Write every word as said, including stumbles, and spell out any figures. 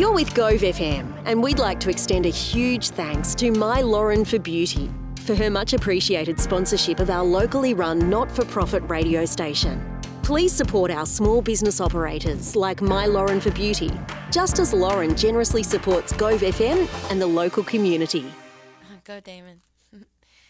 You're with Gove F M, and we'd like to extend a huge thanks to My Lauren for Beauty for her much appreciated sponsorship of our locally run not-for-profit radio station. Please support our small business operators like My Lauren for Beauty, just as Lauren generously supports Gove F M and the local community. Go, Damon.